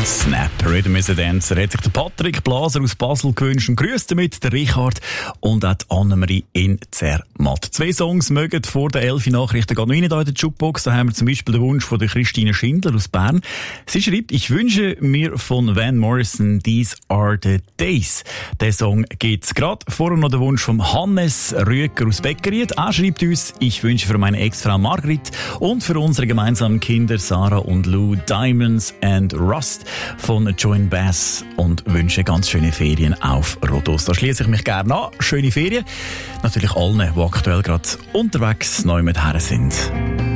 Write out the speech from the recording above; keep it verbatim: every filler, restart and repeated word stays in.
Snap, Rhythm is a Dancer. Hat sich der Patrick Blaser aus Basel gewünscht und grüßt damit der Richard und auch die Annemarie in Zermatt. Zwei Songs mögen vor der Elfi-Nachrichten gehen noch rein in der Jukebox. Da haben wir zum Beispiel den Wunsch von der Christine Schindler aus Bern. Sie schreibt, ich wünsche mir von Van Morrison These Are the Days. Der Song gibt's gerade. Vorher noch der Wunsch von Hannes Rüeger aus Beckeried. Er schreibt uns, ich wünsche für meine Ex-Frau Margrit und für unsere gemeinsamen Kinder Sarah und Lou Diamonds and Rust von Joan Bass und wünsche ganz schöne Ferien auf Rhodos. Da schließe ich mich gerne an. Schöne Ferien. Natürlich allen, die aktuell gerade unterwegs neu mit her sind.